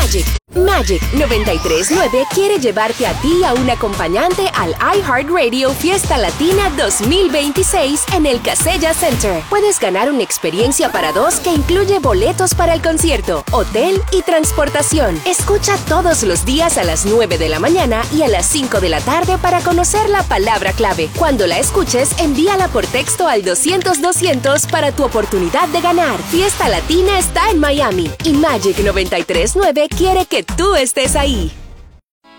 Magic. Magic 93.9 quiere llevarte a ti y a un acompañante al iHeartRadio Fiesta Latina 2026 en el Casella Center. Puedes ganar una experiencia para dos que incluye boletos para el concierto, hotel y transportación. Escucha todos los días a las 9 de la mañana y a las 5 de la tarde para conocer la palabra clave. Cuando la escuches, envíala por texto al 200-200 para tu oportunidad de ganar. Fiesta Latina está en Miami y Magic 93.9 quiere que tú estés ahí.